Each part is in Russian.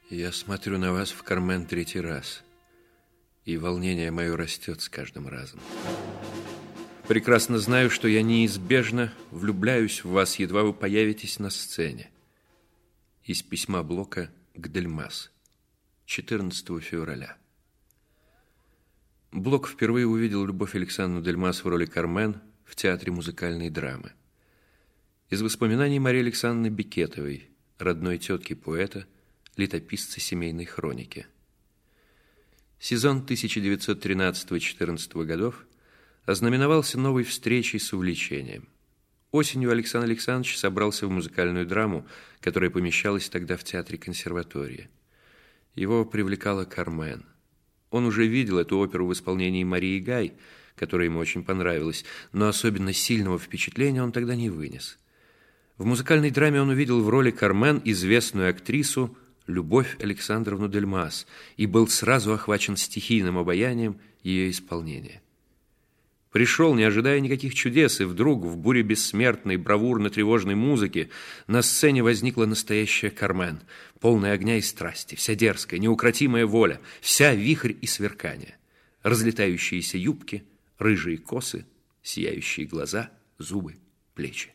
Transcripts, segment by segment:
Я смотрю на вас в Кармен третий раз, и волнение мое растет с каждым разом. Прекрасно знаю, что я неизбежно влюбляюсь в вас, едва вы появитесь на сцене. Из письма Блока к Дельмас, 14 февраля. Блок впервые увидел Любовь Александровну Дельмас в роли Кармен в театре музыкальной драмы. Из воспоминаний Марии Александровны Бекетовой, родной тетки поэта, летописца семейной хроники. Сезон 1913-14 годов ознаменовался новой встречей с увлечением. Осенью Александр Александрович собрался в музыкальную драму, которая помещалась тогда в театре консерватории. Его привлекала Кармен. Он уже видел эту оперу в исполнении Марии Гай, которая ему очень понравилась, но особенно сильного впечатления он тогда не вынес. В музыкальной драме он увидел в роли Кармен известную актрису Любовь Александровну Дельмас и был сразу охвачен стихийным обаянием ее исполнения. Пришел, не ожидая никаких чудес, и вдруг в буре бессмертной, бравурно-тревожной музыки на сцене возникла настоящая Кармен, полная огня и страсти, вся дерзкая, неукротимая воля, вся вихрь и сверкание, разлетающиеся юбки, рыжие косы, сияющие глаза, зубы, плечи.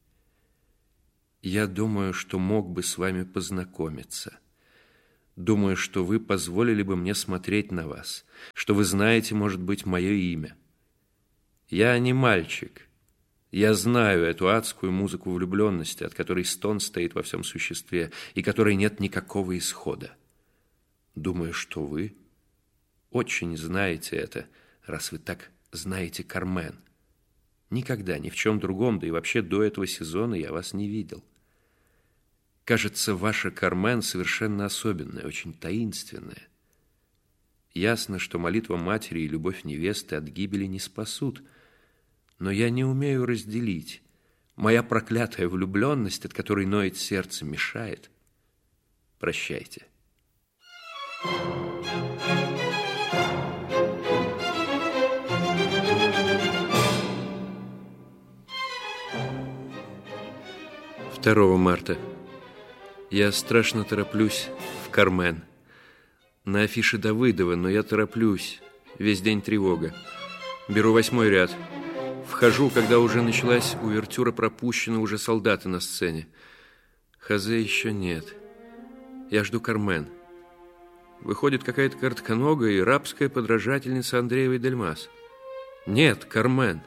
Я думаю, что мог бы с вами познакомиться. Думаю, что вы позволили бы мне смотреть на вас, что вы знаете, может быть, мое имя. Я не мальчик. Я знаю эту адскую музыку влюбленности, от которой стон стоит во всем существе и которой нет никакого исхода. Думаю, что вы очень знаете это, раз вы так знаете Кармен. Никогда, ни в чем другом, да и вообще до этого сезона я вас не видел. Кажется, ваша Кармен совершенно особенная, очень таинственная. Ясно, что молитва матери и любовь невесты от гибели не спасут, но я не умею разделить. Моя проклятая влюбленность, от которой ноет сердце, мешает. Прощайте. Второго марта. Я страшно тороплюсь в Кармен. На афише Давыдова, но я тороплюсь. Весь день тревога. Беру 8-й ряд. Вхожу, когда уже началась увертюра, пропущены уже солдаты на сцене. Хозе еще нет. Я жду Кармен. Выходит какая-то коротконогая и рабская подражательница Андреевой Дельмас. Нет, Кармен.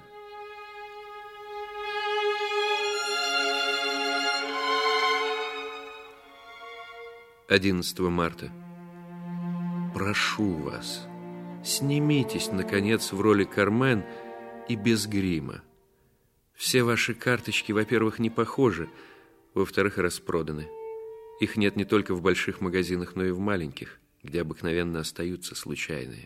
«11 марта. Прошу вас, снимитесь, наконец, в роли Кармен и без грима. Все ваши карточки, во-первых, не похожи, во-вторых, распроданы. Их нет не только в больших магазинах, но и в маленьких, где обыкновенно остаются случайные».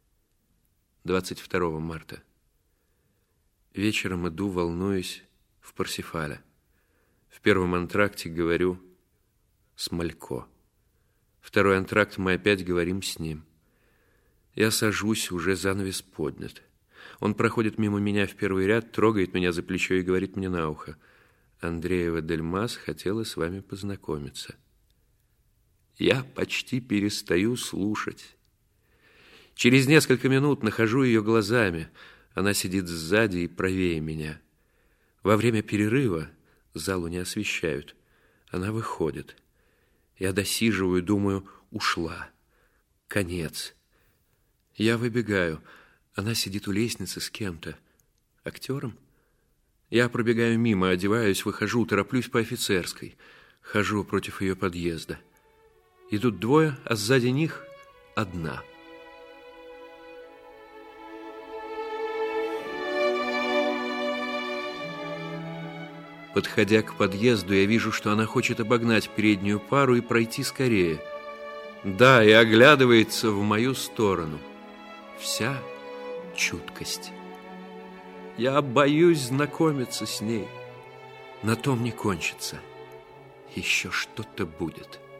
22 марта. Вечером иду, волнуюсь, в Парсифаля. В первом антракте говорю с Малько. Второй антракт мы опять говорим с ним. Я сажусь, уже занавес поднят. Он проходит мимо меня в первый ряд, трогает меня за плечо и говорит мне на ухо: «Андреева Дельмас хотела с вами познакомиться». Я почти перестаю слушать. Через несколько минут нахожу ее глазами. Она сидит сзади и правее меня. Во время перерыва, залу не освещают, она выходит. Я досиживаю, думаю, ушла. Конец. Я выбегаю. Она сидит у лестницы с кем-то. Актером? Я пробегаю мимо, одеваюсь, выхожу, тороплюсь по Офицерской. Хожу против ее подъезда. Идут двое, а сзади них одна. Подходя к подъезду, я вижу, что она хочет обогнать переднюю пару и пройти скорее. Да, и оглядывается в мою сторону. Вся чуткость. Я боюсь знакомиться с ней. На том не кончится. Еще что-то будет.